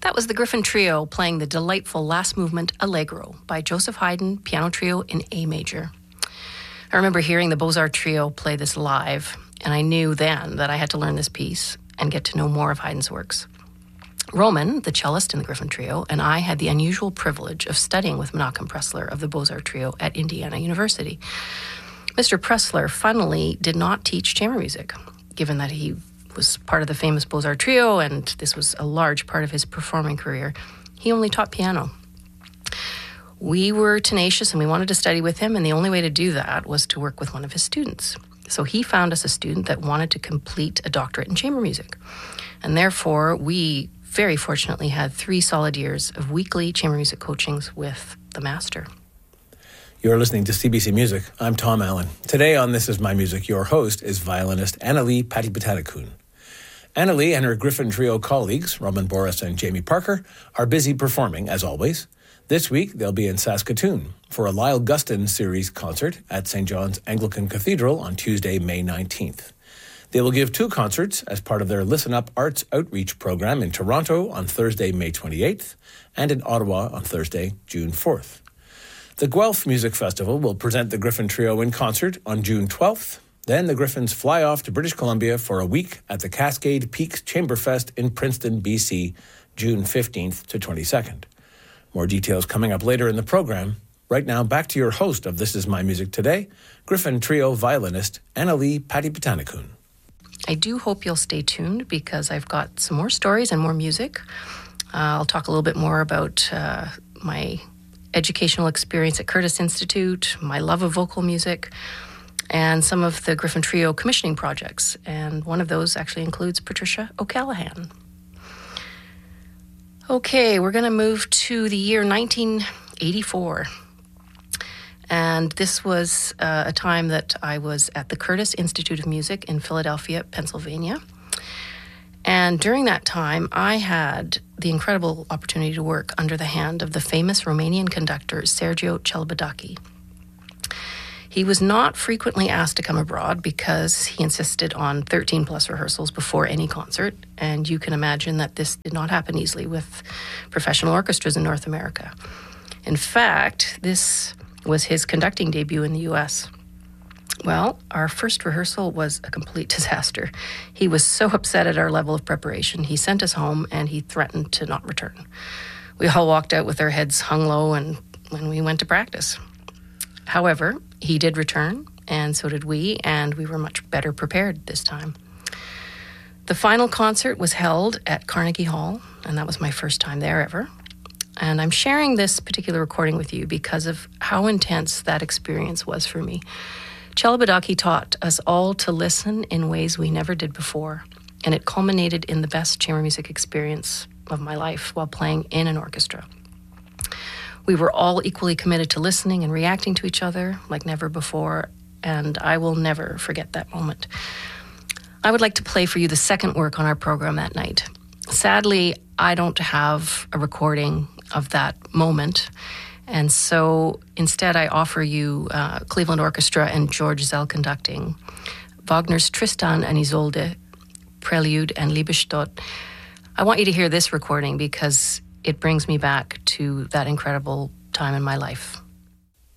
That was the Griffin Trio playing the delightful last movement Allegro by Joseph Haydn Piano Trio in A major. I remember hearing the Beaux-Arts Trio play this live, and I knew then that I had to learn this piece and get to know more of Haydn's works. Roman, the cellist in the Griffin Trio, and I had the unusual privilege of studying with Menachem Pressler of the Beaux-Arts Trio at Indiana University. Mr. Pressler, funnily, did not teach chamber music, given that he was part of the famous Beaux-Arts Trio, and this was a large part of his performing career. He only taught piano. We were tenacious and we wanted to study with him, and the only way to do that was to work with one of his students. So he found us a student that wanted to complete a doctorate in chamber music. And therefore, we very fortunately had 3 solid years of weekly chamber music coachings with the master. You're listening to CBC Music. I'm Tom Allen. Today on This Is My Music, your host is violinist Annalie Patipatanakun. Annalie and her Griffin Trio colleagues, Roman Boris and Jamie Parker, are busy performing, as always. This week, they'll be in Saskatoon for a Lyle Gustin series concert at St. John's Anglican Cathedral on Tuesday, May 19th. They will give 2 concerts as part of their Listen Up Arts Outreach program in Toronto on Thursday, May 28th, and in Ottawa on Thursday, June 4th. The Guelph Music Festival will present the Griffin Trio in concert on June 12th. Then the Griffins fly off to British Columbia for a week at the Cascade Peaks Chamberfest in Princeton, BC, June 15th to 22nd. More details coming up later in the program. Right now, back to your host of This Is My Music Today, Griffin Trio violinist Annalie Patipatanakun. I do hope you'll stay tuned because I've got some more stories and more music. I'll talk a little bit more about my educational experience at Curtis Institute, my love of vocal music, and some of the Griffin Trio commissioning projects. And one of those actually includes Patricia O'Callaghan. Okay, we're going to move to the year 1984. And this was a time that I was at the Curtis Institute of Music in Philadelphia, Pennsylvania. And during that time, I had the incredible opportunity to work under the hand of the famous Romanian conductor Sergiu Celibidache. He was not frequently asked to come abroad because he insisted on 13-plus rehearsals before any concert, and you can imagine that this did not happen easily with professional orchestras in North America. In fact, this was his conducting debut in the U.S. Well, our first rehearsal was a complete disaster. He was so upset at our level of preparation, he sent us home and he threatened to not return. We all walked out with our heads hung low and when we went to practice. However, he did return, and so did we, and we were much better prepared this time. The final concert was held at Carnegie Hall, and that was my first time there ever. And I'm sharing this particular recording with you because of how intense that experience was for me. Celibidache taught us all to listen in ways we never did before, and it culminated in the best chamber music experience of my life while playing in an orchestra. We were all equally committed to listening and reacting to each other like never before, and I will never forget that moment. I would like to play for you the second work on our program that night. Sadly, I don't have a recording of that moment, and so instead I offer you Cleveland Orchestra and George Zell conducting Wagner's Tristan and Isolde, Prelude and Liebestod. I want you to hear this recording because it brings me back to that incredible time in my life.